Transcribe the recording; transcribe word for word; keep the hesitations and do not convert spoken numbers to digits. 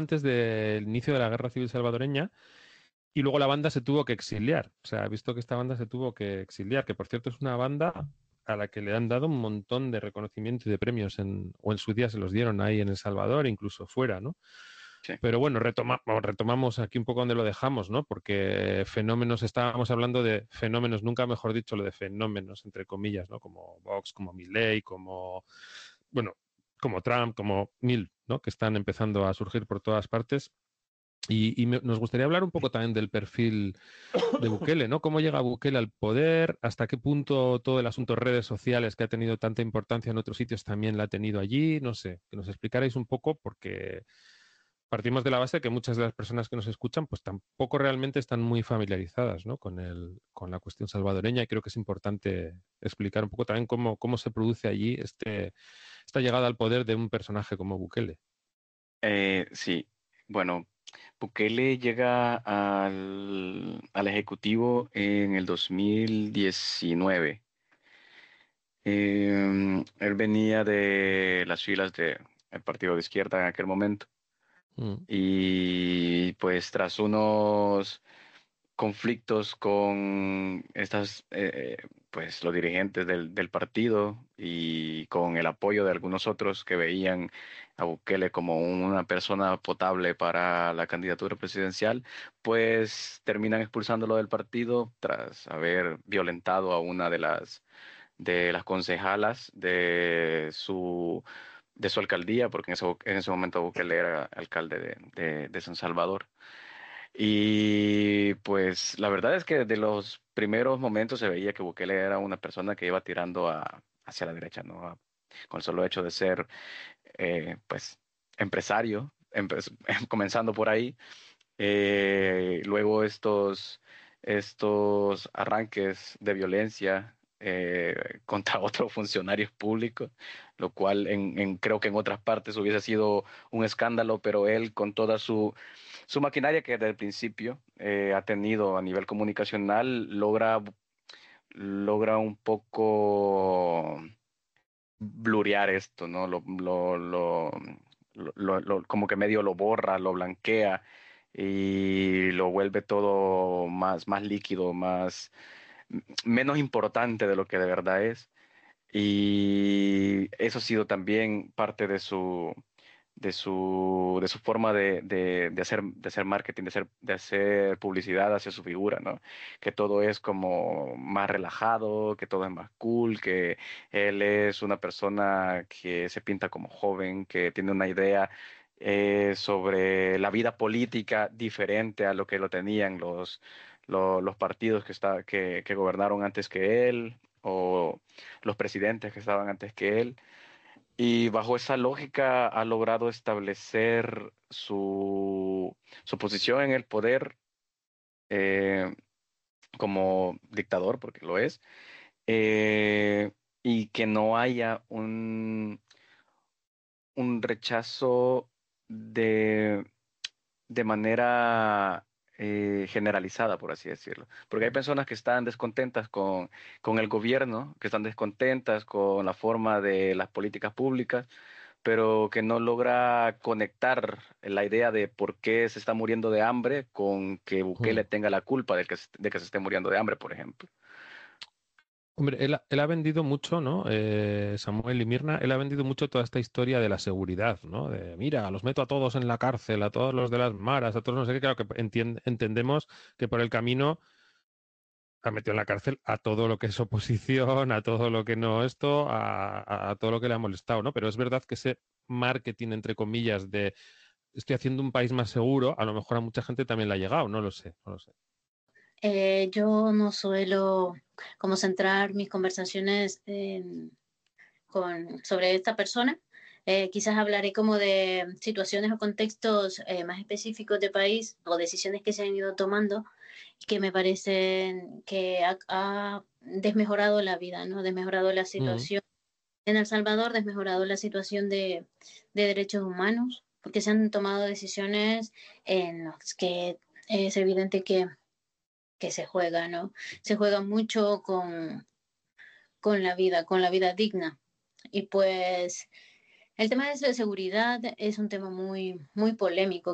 antes del inicio de la Guerra Civil Salvadoreña y luego la banda se tuvo que exiliar. O sea, he visto que esta banda se tuvo que exiliar, que por cierto es una banda a la que le han dado un montón de reconocimiento y de premios, en, o en su día se los dieron ahí en El Salvador, incluso fuera, ¿no? Sí. Pero bueno, retoma, retomamos aquí un poco donde lo dejamos, ¿no? Porque fenómenos, estábamos hablando de fenómenos, nunca mejor dicho lo de fenómenos, entre comillas, ¿no? Como Vox, como Milei, como, bueno, como Trump, como mil, ¿no? Que están empezando a surgir por todas partes. Y, y me, nos gustaría hablar un poco también del perfil de Bukele, ¿no? ¿Cómo llega Bukele al poder? ¿Hasta qué punto todo el asunto redes sociales que ha tenido tanta importancia en otros sitios también la ha tenido allí? No sé, que nos explicarais un poco porque partimos de la base de que muchas de las personas que nos escuchan pues tampoco realmente están muy familiarizadas, ¿no? con, el, con la cuestión salvadoreña y creo que es importante explicar un poco también cómo, cómo se produce allí este, esta llegada al poder de un personaje como Bukele. Eh, sí, bueno, Bukele llega al, al Ejecutivo en el dos mil diecinueve. Eh, él venía de las filas del partido de izquierda en aquel momento Mm, y pues tras unos conflictos con estas, eh, pues los dirigentes del, del partido y con el apoyo de algunos otros que veían a Bukele como una persona potable para la candidatura presidencial, pues terminan expulsándolo del partido tras haber violentado a una de las de las concejalas de su de su alcaldía, porque en ese, en ese momento Bukele era alcalde de, de de San Salvador. Y pues la verdad es que de los primeros momentos se veía que Bukele era una persona que iba tirando a, hacia la derecha, ¿no? A- con el solo hecho de ser, eh, pues, empresario, empe- comenzando por ahí. Eh, luego estos, estos arranques de violencia eh, contra otros funcionarios públicos, lo cual en, en- creo que en otras partes hubiese sido un escándalo, pero él con toda su, su maquinaria que desde el principio eh, ha tenido a nivel comunicacional, logra, logra un poco blurear esto, ¿no? Lo, lo, lo, lo- lo- como que medio lo borra, lo blanquea y lo vuelve todo más, más líquido, más, menos importante de lo que de verdad es. Y eso ha sido también parte de su, de su, de su forma de, de, de hacer, de hacer marketing, de hacer, de hacer publicidad hacia su figura, ¿no? Que todo es como más relajado, que todo es más cool, que él es una persona que se pinta como joven, que tiene una idea eh, sobre la vida política diferente a lo que lo tenían los, los, los partidos que, está, que, que gobernaron antes que él o los presidentes que estaban antes que él. Y bajo esa lógica ha logrado establecer su, su posición en el poder eh, como dictador, porque lo es, eh, y que no haya un, un rechazo de de manera eh, generalizada, por así decirlo. Porque hay personas que están descontentas con, con el gobierno, que están descontentas con la forma de las políticas públicas, pero que no logra conectar la idea de por qué se está muriendo de hambre con que Bukele mm. tenga la culpa de que, se- de que se esté muriendo de hambre, por ejemplo. Hombre, él, ha- él ha vendido mucho, ¿no? Eh, Samuel y Mirna, él ha vendido mucho toda esta historia de la seguridad, ¿no? De, mira, los meto a todos en la cárcel, a todos los de las maras, a todos no sé qué, claro que entien- entendemos que por el camino ha metido en la cárcel a todo lo que es oposición, a todo lo que no esto, a, a- a todo lo que le ha molestado, ¿no? Pero es verdad que ese marketing, entre comillas, de estoy haciendo un país más seguro, a lo mejor a mucha gente también le ha llegado, no lo sé, no lo sé. Eh, yo no suelo como centrar mis conversaciones en- con, sobre esta persona. Eh, quizás hablaré como de situaciones o contextos eh, más específicos de país o decisiones que se han ido tomando y que me parecen que ha, ha desmejorado la vida, ¿no? Desmejorado la Mm, situación en El Salvador, desmejorado la situación de, de derechos humanos, porque se han tomado decisiones en las que es evidente que que se juega, ¿no? Se juega mucho con, con la vida, con la vida digna. Y pues el tema de seguridad es un tema muy, muy polémico